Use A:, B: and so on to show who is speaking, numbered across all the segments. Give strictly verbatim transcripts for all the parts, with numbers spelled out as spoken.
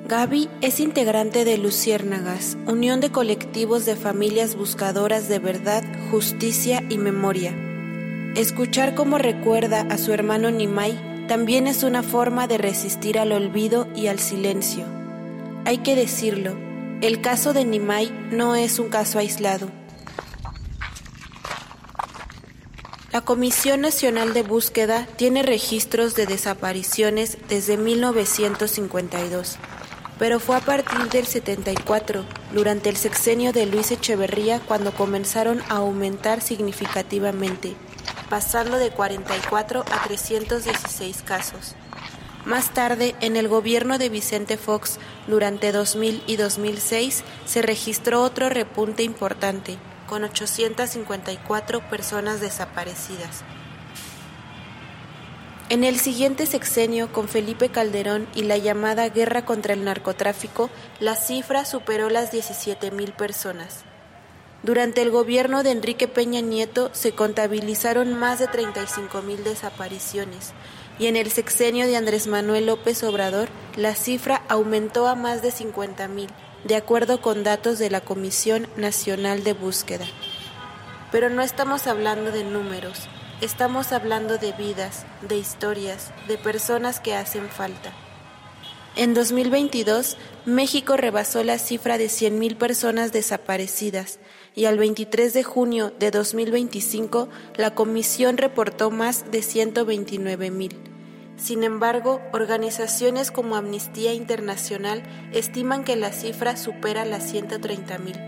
A: Gaby es integrante de Luciérnagas, unión de colectivos de familias buscadoras de verdad, justicia y memoria. Escuchar cómo recuerda a su hermano Nimay también es una forma de resistir al olvido y al silencio. Hay que decirlo, el caso de Nimay no es un caso aislado. La Comisión Nacional de Búsqueda tiene registros de desapariciones desde mil novecientos cincuenta y dos. Pero fue a partir del setenta y cuatro, durante el sexenio de Luis Echeverría, cuando comenzaron a aumentar significativamente, pasando de cuarenta y cuatro a trescientos dieciséis casos. Más tarde, en el gobierno de Vicente Fox, durante dos mil y dos mil seis, se registró otro repunte importante, con ochocientas cincuenta y cuatro personas desaparecidas. En el siguiente sexenio, con Felipe Calderón y la llamada guerra contra el narcotráfico, la cifra superó las diecisiete mil personas. Durante el gobierno de Enrique Peña Nieto se contabilizaron más de treinta y cinco mil desapariciones, y en el sexenio de Andrés Manuel López Obrador, la cifra aumentó a más de cincuenta mil, de acuerdo con datos de la Comisión Nacional de Búsqueda. Pero no estamos hablando de números. Estamos hablando de vidas, de historias, de personas que hacen falta. En dos mil veintidós, México rebasó la cifra de cien mil personas desaparecidas y al veintitrés de junio de dos mil veinticinco la Comisión reportó más de ciento veintinueve mil. Sin embargo, organizaciones como Amnistía Internacional estiman que la cifra supera las ciento treinta mil.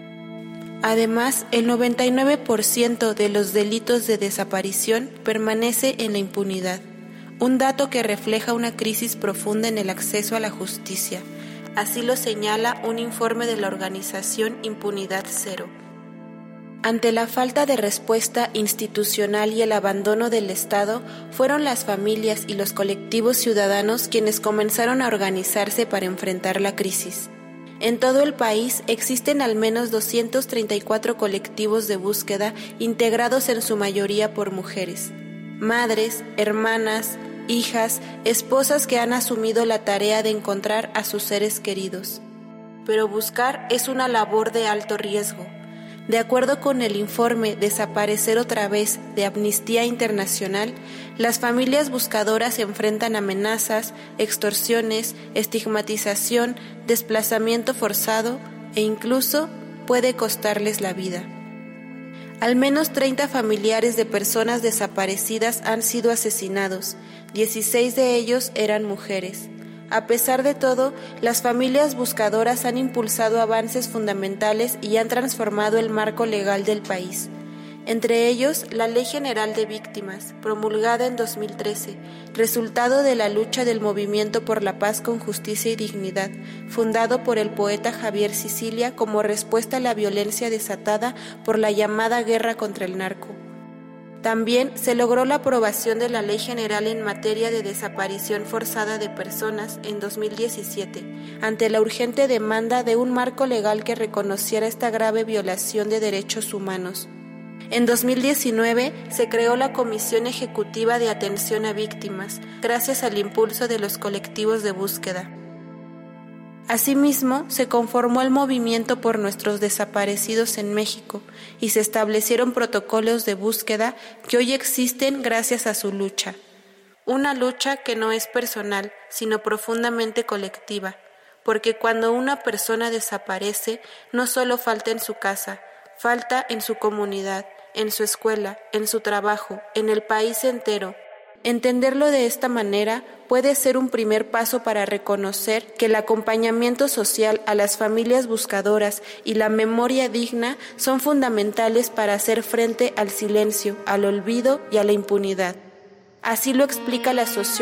A: Además, el noventa y nueve por ciento de los delitos de desaparición permanece en la impunidad, un dato que refleja una crisis profunda en el acceso a la justicia. Así lo señala un informe de la organización Impunidad Cero. Ante la falta de respuesta institucional y el abandono del Estado, fueron las familias y los colectivos ciudadanos quienes comenzaron a organizarse para enfrentar la crisis. En todo el país existen al menos doscientos treinta y cuatro colectivos de búsqueda integrados en su mayoría por mujeres, madres, hermanas, hijas, esposas que han asumido la tarea de encontrar a sus seres queridos. Pero buscar es una labor de alto riesgo. De acuerdo con el informe Desaparecer otra vez de Amnistía Internacional, las familias buscadoras se enfrentan a amenazas, extorsiones, estigmatización, desplazamiento forzado e incluso puede costarles la vida. Al menos treinta familiares de personas desaparecidas han sido asesinados, dieciséis de ellos eran mujeres. A pesar de todo, las familias buscadoras han impulsado avances fundamentales y han transformado el marco legal del país. Entre ellos, la Ley General de Víctimas, promulgada en dos mil trece, resultado de la lucha del Movimiento por la Paz con Justicia y Dignidad, fundado por el poeta Javier Sicilia como respuesta a la violencia desatada por la llamada guerra contra el narco. También se logró la aprobación de la Ley General en materia de desaparición forzada de personas en dos mil diecisiete, ante la urgente demanda de un marco legal que reconociera esta grave violación de derechos humanos. En dos mil diecinueve se creó la Comisión Ejecutiva de Atención a Víctimas, gracias al impulso de los colectivos de búsqueda. Asimismo, se conformó el Movimiento por Nuestros Desaparecidos en México y se establecieron protocolos de búsqueda que hoy existen gracias a su lucha. Una lucha que no es personal, sino profundamente colectiva, porque cuando una persona desaparece, no solo falta en su casa, falta en su comunidad, en su escuela, en su trabajo, en el país entero. Entenderlo de esta manera puede ser un primer paso para reconocer que el acompañamiento social a las familias buscadoras y la memoria digna son fundamentales para hacer frente al silencio, al olvido y a la impunidad. Así lo explica la socióloga